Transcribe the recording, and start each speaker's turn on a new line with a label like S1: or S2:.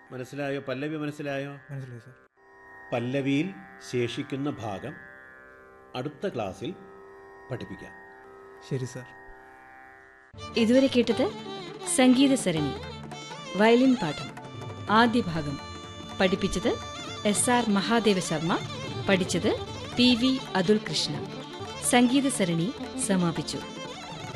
S1: മനസ്സിലായോ? പല്ലവി മനസ്സിലായോ?
S2: മനസ്സിലായി സാർ.
S1: പല്ലവിയിൽ ശേഷിക്കുന്ന ഭാഗം അടുത്ത ക്ലാസ്സിൽ പഠിപ്പിക്കാം.
S2: ശരി സാർ.
S3: ഇതുവരെ കേട്ടത് സംഗീത സരണി വയലിൻ പാഠം ആദ്യ ഭാഗം. പഠിപ്പിച്ചത് SR മഹാദേവ ശർമ്മ. പഠിച്ചത് PV അതുൽ കൃഷ്ണ. സംഗീത സരണി സമാപിച്ചു.